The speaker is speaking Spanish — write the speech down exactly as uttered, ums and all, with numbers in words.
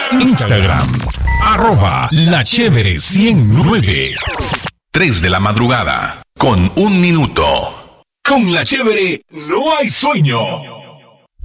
Instagram, arroba La Chévere ciento nueve. tres de la madrugada, con un minuto. Con La Chévere no hay sueño.